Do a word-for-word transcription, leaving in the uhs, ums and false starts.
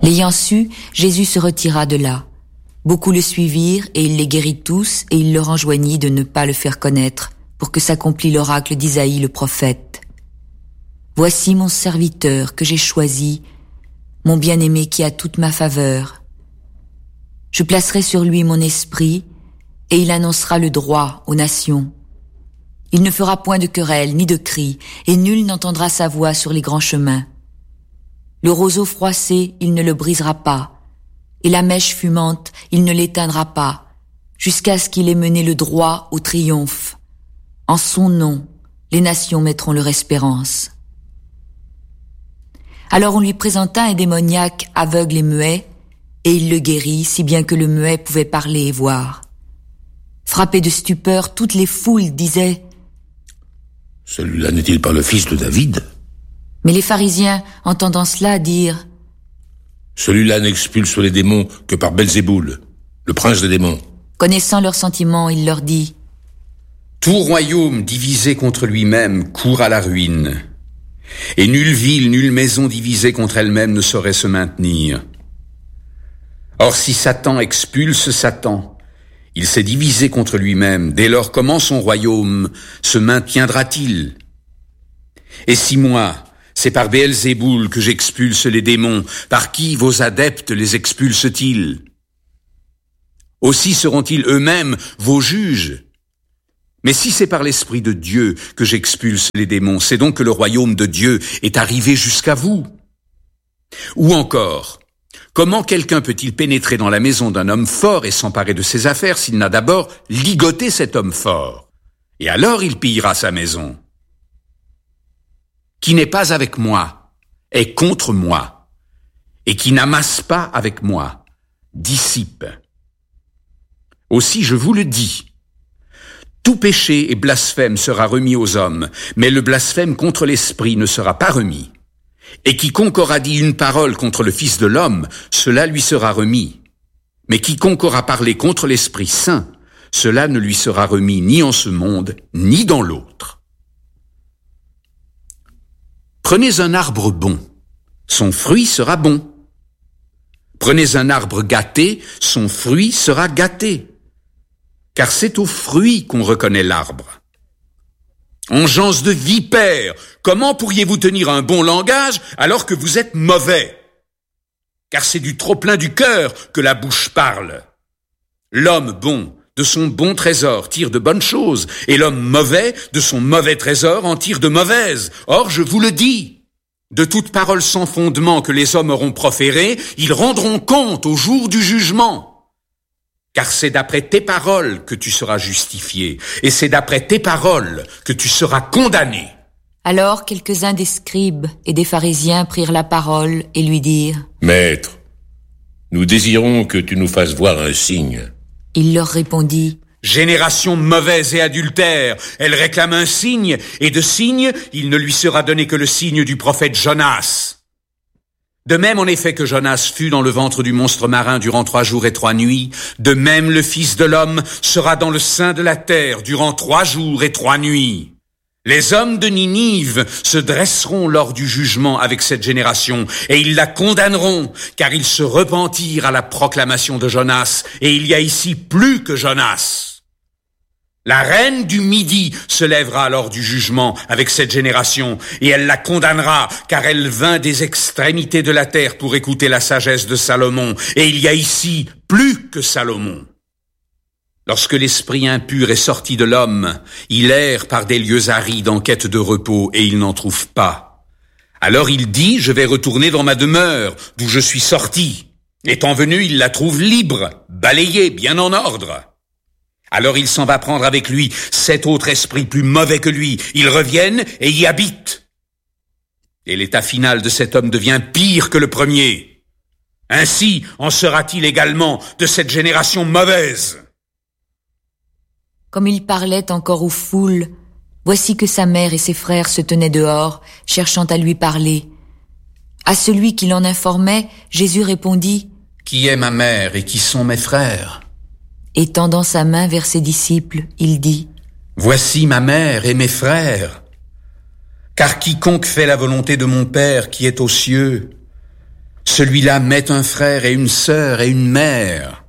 L'ayant su, Jésus se retira de là. Beaucoup le suivirent, et il les guérit tous, et il leur enjoignit de ne pas le faire connaître, pour que s'accomplît l'oracle d'Isaïe le prophète. Voici mon serviteur que j'ai choisi, mon bien-aimé qui a toute ma faveur. Je placerai sur lui mon esprit, et il annoncera le droit aux nations. Il ne fera point de querelle ni de cris, et nul n'entendra sa voix sur les grands chemins. Le roseau froissé, il ne le brisera pas, et la mèche fumante, il ne l'éteindra pas, jusqu'à ce qu'il ait mené le droit au triomphe. En son nom, les nations mettront leur espérance. Alors on lui présenta un démoniaque aveugle et muet, et il le guérit, si bien que le muet pouvait parler et voir. Frappé de stupeur, toutes les foules disaient « Celui-là n'est-il pas le fils de David ?» Mais les pharisiens, entendant cela, dirent « Celui-là n'expulse les démons que par Belzéboul, le prince des démons. » Connaissant leurs sentiments, il leur dit « Tout royaume divisé contre lui-même court à la ruine, et nulle ville, nulle maison divisée contre elle-même ne saurait se maintenir. Or si Satan expulse Satan, il s'est divisé contre lui-même, dès lors comment son royaume se maintiendra-t-il? Et si moi, c'est par Béelzéboul que j'expulse les démons, par qui vos adeptes les expulsent-ils? Aussi seront-ils eux-mêmes vos juges? Mais si c'est par l'Esprit de Dieu que j'expulse les démons, c'est donc que le royaume de Dieu est arrivé jusqu'à vous. Ou encore, comment quelqu'un peut-il pénétrer dans la maison d'un homme fort et s'emparer de ses affaires s'il n'a d'abord ligoté cet homme fort? Et alors il pillera sa maison. Qui n'est pas avec moi est contre moi, et qui n'amasse pas avec moi dissipe. Aussi je vous le dis, tout péché et blasphème sera remis aux hommes, mais le blasphème contre l'Esprit ne sera pas remis. Et quiconque aura dit une parole contre le Fils de l'homme, cela lui sera remis. Mais quiconque aura parlé contre l'Esprit Saint, cela ne lui sera remis ni en ce monde, ni dans l'autre. Prenez un arbre bon, son fruit sera bon. Prenez un arbre gâté, son fruit sera gâté. Car c'est au fruit qu'on reconnaît l'arbre. Engeance de vipères, comment pourriez-vous tenir un bon langage alors que vous êtes mauvais? Car c'est du trop-plein du cœur que la bouche parle. L'homme bon, de son bon trésor, tire de bonnes choses, et l'homme mauvais, de son mauvais trésor, en tire de mauvaises. Or, je vous le dis, de toute parole sans fondement que les hommes auront proférée, ils rendront compte au jour du jugement. Car c'est d'après tes paroles que tu seras justifié, et c'est d'après tes paroles que tu seras condamné. Alors quelques-uns des scribes et des pharisiens prirent la parole et lui dirent « Maître, nous désirons que tu nous fasses voir un signe. » Il leur répondit « Génération mauvaise et adultère, elle réclame un signe, et de signe, il ne lui sera donné que le signe du prophète Jonas. De même en effet que Jonas fut dans le ventre du monstre marin durant trois jours et trois nuits, de même le Fils de l'homme sera dans le sein de la terre durant trois jours et trois nuits. Les hommes de Ninive se dresseront lors du jugement avec cette génération, et ils la condamneront, car ils se repentirent à la proclamation de Jonas, et il y a ici plus que Jonas. La reine du Midi se lèvera lors du jugement avec cette génération, et elle la condamnera, car elle vint des extrémités de la terre pour écouter la sagesse de Salomon, et il y a ici plus que Salomon. Lorsque l'esprit impur est sorti de l'homme, il erre par des lieux arides en quête de repos, et il n'en trouve pas. Alors il dit, je vais retourner dans ma demeure, d'où je suis sorti. Étant venu, il la trouve libre, balayée, bien en ordre. Alors il s'en va prendre avec lui sept autres esprits plus mauvais que lui. Ils reviennent et y habitent. Et l'état final de cet homme devient pire que le premier. Ainsi en sera-t-il également de cette génération mauvaise. Comme il parlait encore aux foules, voici que sa mère et ses frères se tenaient dehors, cherchant à lui parler. À celui qui l'en informait, Jésus répondit « Qui est ma mère et qui sont mes frères ?» Et tendant sa main vers ses disciples, il dit « Voici ma mère et mes frères. Car quiconque fait la volonté de mon Père qui est aux cieux, Celui-là met un frère et une sœur et une mère.